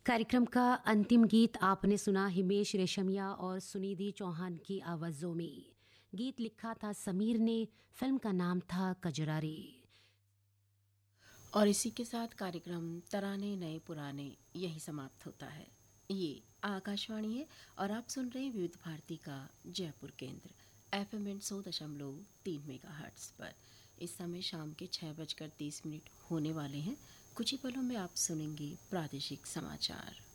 कार्यक्रम का अंतिम गीत आपने सुना हिमेश रेशमिया और सुनिधि चौहान की आवाज़ों में। गीत लिखा था समीर ने, फिल्म का नाम था कजरारे। और इसी के साथ कार्यक्रम तराने नए पुराने यही समाप्त होता है। ये आकाशवाणी है और आप सुन रहे हैं विविध भारती का जयपुर केंद्र FM 100.3 मेगाहर्ट्ज पर। इस समय शाम के 6:30 होने वाले हैं। कुछ ही पलों में आप सुनेंगे प्रादेशिक समाचार।